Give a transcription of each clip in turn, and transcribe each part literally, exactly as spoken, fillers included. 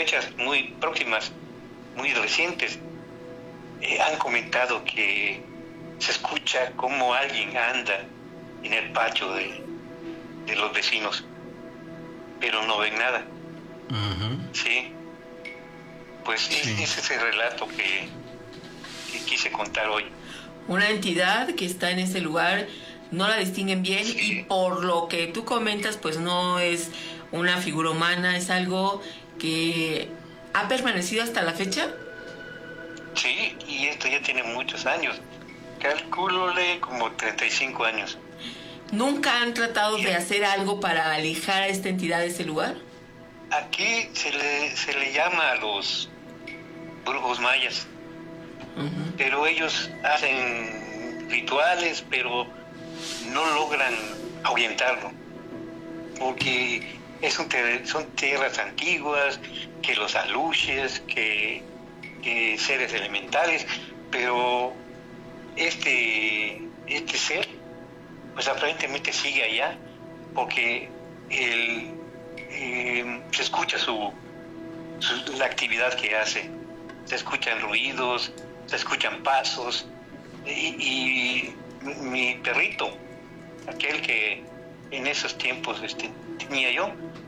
fechas muy próximas, muy recientes, eh, han comentado que se escucha como alguien anda en el patio de, de los vecinos, pero no ven nada. Uh-huh. Sí, pues sí. Ese es el relato que, que quise contar hoy. Una entidad que está en ese lugar, no la distinguen bien, sí. Y por lo que tú comentas, pues no es una figura humana, es algo que ha permanecido hasta la fecha. Sí, y esto ya tiene muchos años, calcúlole como treinta y cinco años. ¿Nunca han tratado sí. de hacer algo para alejar a esta entidad de ese lugar? Aquí se le, se le llama a los brujos mayas, uh-huh. pero ellos hacen rituales, pero no logran ahuyentarlo, porque es un ter- son tierras antiguas, que los aluches, que, que seres elementales, pero este, este ser, pues aparentemente sigue allá, porque el, eh, se escucha su, su, la actividad que hace, se escuchan ruidos, se escuchan pasos, y, y mi perrito, aquel que en esos tiempos este, tenía yo,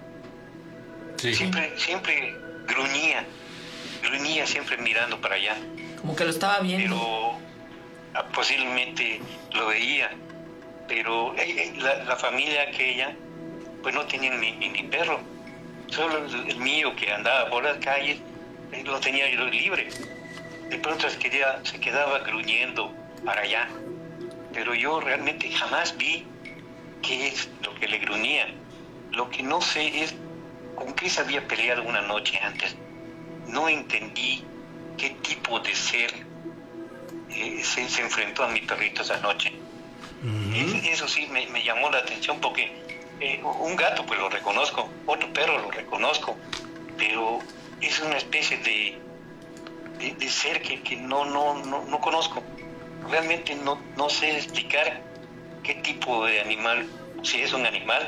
sí. siempre, siempre gruñía, gruñía siempre mirando para allá. Como que lo estaba viendo. Pero ah, posiblemente lo veía, pero eh, la, la familia aquella, pues no tenían ni, ni, ni perro, solo el, el mío que andaba por las calles, eh, lo tenía yo libre. De pronto se quedaba, se quedaba gruñendo para allá, pero yo realmente jamás vi qué es lo que le gruñía. Lo que no sé es con qué se había peleado una noche antes. No entendí qué tipo de ser eh, se, se enfrentó a mi perrito esa noche. Uh-huh. Es, eso sí me, me llamó la atención, porque eh, un gato pues lo reconozco, otro perro lo reconozco, pero es una especie de, de, de ser que, que no, no, no, no conozco. Realmente no, no sé explicar qué tipo de animal, si es un animal,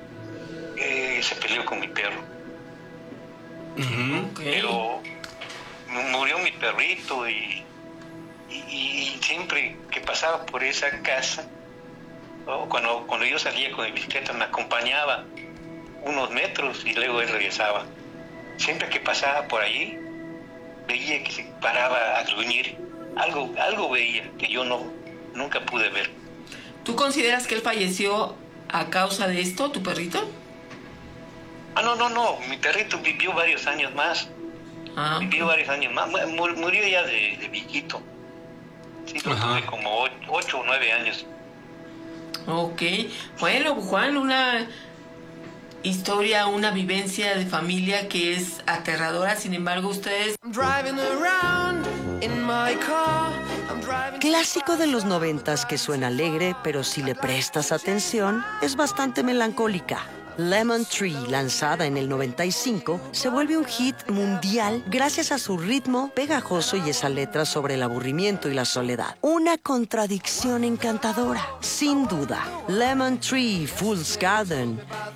eh, se peleó con mi perro. Uh-huh. Pero murió mi perrito y, y, y siempre que pasaba por esa casa, o cuando, cuando yo salía con mi bicicleta, me acompañaba unos metros y luego él regresaba. Siempre que pasaba por allí, veía que se paraba a gruñir. Algo, algo veía que yo no, nunca pude ver. ¿Tú consideras que él falleció a causa de esto, tu perrito? Ah, no, no, no. Mi perrito vivió varios años más. Ah. Vivió varios años más. Mur- murió ya de, de viejito. Sí, lo Ajá. tuve como ocho, ocho o nueve años. Ok. Bueno, Juan, una historia, una vivencia de familia que es aterradora. Sin embargo, ustedes... Clásico de los noventas que suena alegre, pero si le prestas atención, es bastante melancólica. Lemon Tree, lanzada en el noventa y cinco, se vuelve un hit mundial gracias a su ritmo pegajoso y esa letra sobre el aburrimiento y la soledad. Una contradicción encantadora, sin duda. Lemon Tree, Fool's Garden.